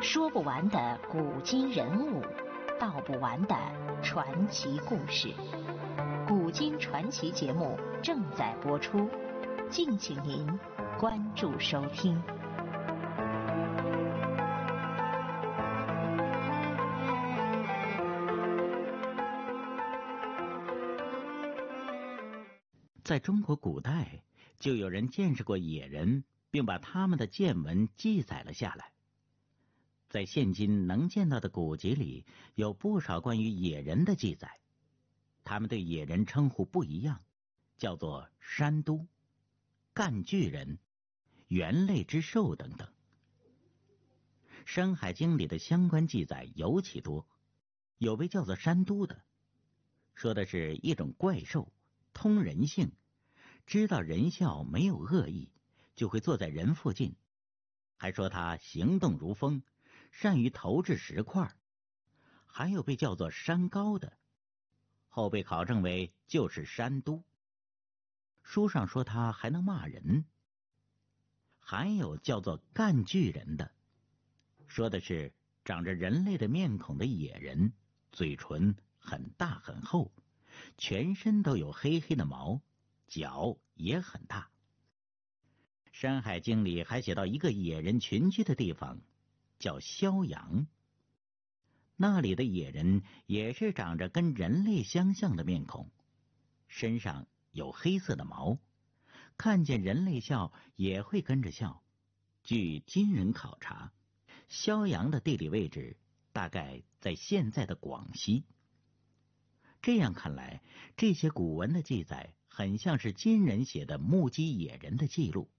说不完的古今人物，道不完的传奇故事。古今传奇节目正在播出，敬请您关注收听。 在中国古代，就有人见识过野人，并把他们的见闻记载了下来。在现今能见到的古籍里，有不少关于野人的记载。他们对野人称呼不一样，叫做山都、干巨人、猿类之兽等等。《山海经》里的相关记载尤其多，有被叫做山都的，说的是一种怪兽，通人性，知道人笑没有恶意，就会坐在人附近，还说他行动如风，善于投掷石块。还有被叫做山高的，后被考证为就是山都。书上说他还能骂人。还有叫做干巨人的，说的是长着人类的面孔的野人，嘴唇很大很厚，全身都有黑黑的毛，脚也很大。《山海经》里还写到一个野人群居的地方，叫萧阳。那里的野人也是长着跟人类相像的面孔，身上有黑色的毛，看见人类笑也会跟着笑。据今人考察，萧阳的地理位置大概在现在的广西。这样看来，这些古文的记载很像是今人写的目击野人的记录。